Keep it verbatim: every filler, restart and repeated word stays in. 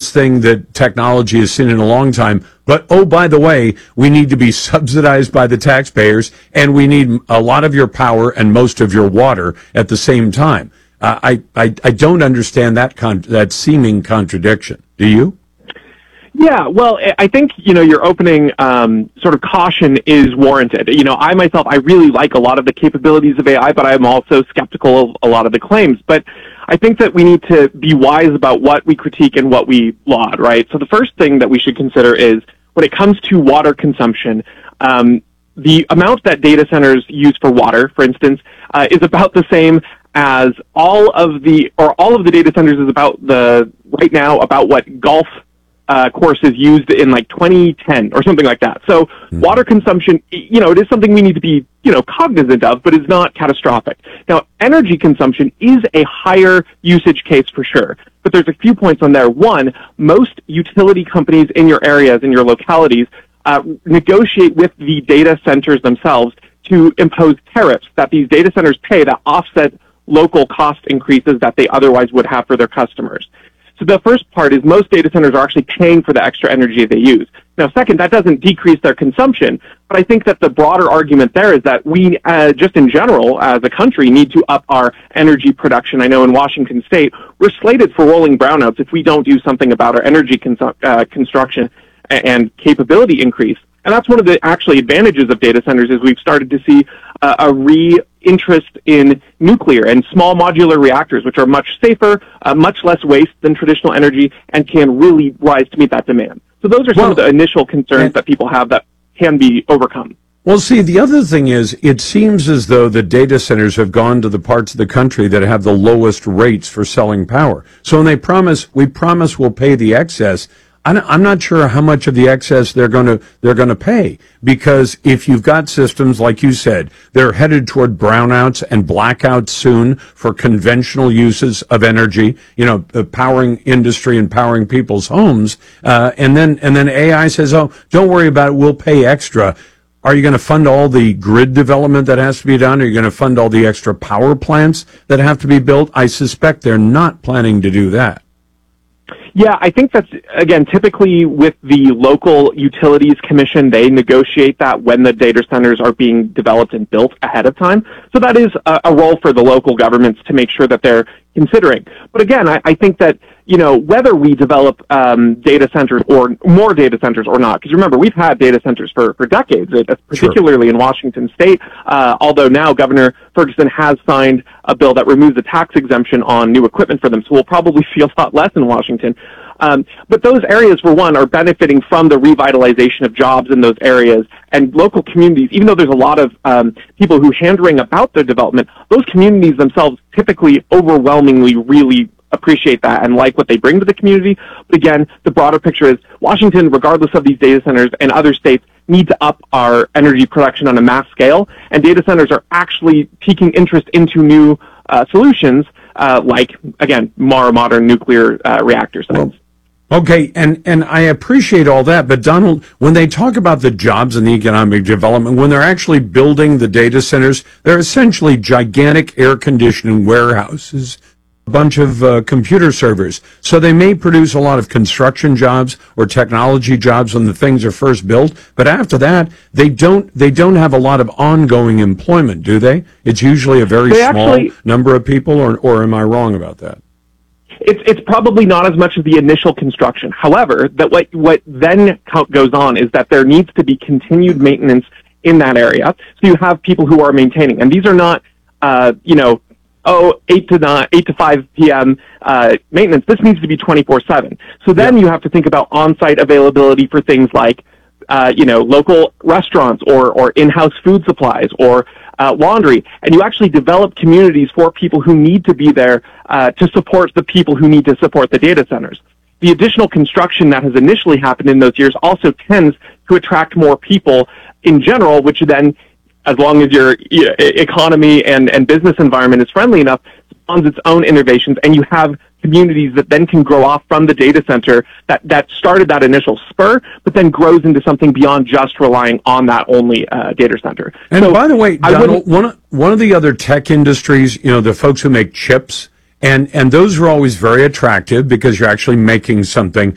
greatest thing that technology has seen in a long time. But, oh, by the way, we need to be subsidized by the taxpayers, and we need a lot of your power and most of your water at the same time. Uh, I, I, I don't understand that con- that seeming contradiction. Do you? Yeah, well, I think, you know, your opening um, sort of caution is warranted. You know, I myself, I really like a lot of the capabilities of A I, but I'm also skeptical of a lot of the claims. But I think that we need to be wise about what we critique and what we laud, right? So the first thing that we should consider is when it comes to water consumption, um, the amount that data centers use for water, for instance, uh, is about the same as all of the, or all of the data centers is about the, right now, about what golf Uh, courses used in like twenty ten or something like that. So mm-hmm. water consumption, you know, it is something we need to be, you know, cognizant of, but is not catastrophic. Now, energy consumption is a higher usage case for sure, but there's a few points on there. One, most utility companies in your areas, in your localities, uh, negotiate with the data centers themselves to impose tariffs that these data centers pay that offset local cost increases that they otherwise would have for their customers. So the first part is most data centers are actually paying for the extra energy they use. Now, second, that doesn't decrease their consumption, but I think that the broader argument there is that we, uh, just in general, as a country, need to up our energy production. I know in Washington State, we're slated for rolling brownouts if we don't do something about our energy consu- uh, construction and capability increase. And that's one of the actually advantages of data centers is we've started to see uh, a re-interest in nuclear and small modular reactors, which are much safer, uh, much less waste than traditional energy, and can really rise to meet that demand. So those are some well, of the initial concerns and, that people have that can be overcome. Well, see, the other thing is it seems as though the data centers have gone to the parts of the country that have the lowest rates for selling power. So when they promise, we promise we'll pay the excess, I'm not sure how much of the excess they're going to they're going to pay, because if you've got systems like you said, they're headed toward brownouts and blackouts soon for conventional uses of energy, you know, powering industry and powering people's homes, uh, and then and then A I says, "Oh, don't worry about it, we'll pay extra." Are you going to fund all the grid development that has to be done? Are you going to fund all the extra power plants that have to be built? I suspect they're not planning to do that. Yeah, I think that's, again, typically with the local utilities commission, they negotiate that when the data centers are being developed and built ahead of time. So that is a, a role for the local governments to make sure that they're considering. But again, I, I think that, you know, whether we develop um, data centers or more data centers or not, because remember, we've had data centers for, for decades, particularly sure. in Washington State, uh, although now Governor Ferguson has signed a bill that removes the tax exemption on new equipment for them, so we'll probably see a lot less in Washington. Um, but those areas, for one, are benefiting from the revitalization of jobs in those areas, and local communities, even though there's a lot of um, people who hand-wring about their development, those communities themselves typically overwhelmingly really appreciate that and like what they bring to the community. But again, the broader picture is Washington, regardless of these data centers, and other states need to up our energy production on a mass scale, and data centers are actually piquing interest into new uh, solutions uh, like, again, more modern nuclear uh, reactor sites. Well, okay, and, and I appreciate all that, but Donald, when they talk about the jobs and the economic development, when they're actually building the data centers, they're essentially gigantic air conditioning warehouses, a bunch of uh, computer servers. So they may produce a lot of construction jobs or technology jobs when the things are first built, but after that, they don't they don't have a lot of ongoing employment, do they? It's usually a very they small actually, number of people, or or am I wrong about that? It's it's probably not as much as the initial construction. However, that what what then goes on is that there needs to be continued maintenance in that area. So you have people who are maintaining, and these are not, uh, you know, oh, eight to nine, eight to five p.m. Uh, maintenance. This needs to be twenty-four seven. So then yeah. you have to think about on-site availability for things like, uh, you know, local restaurants or or in-house food supplies or Uh, laundry, and you actually develop communities for people who need to be there uh, to support the people who need to support the data centers. The additional construction that has initially happened in those years also tends to attract more people in general, which then, as long as your e- economy and, and business environment is friendly enough, spawns its own innovations, and you have communities that then can grow off from the data center that, that started that initial spur, but then grows into something beyond just relying on that only uh, data center. And so by the way, Donald, one of, one of the other tech industries, you know, the folks who make chips, and, and those are always very attractive because you're actually making something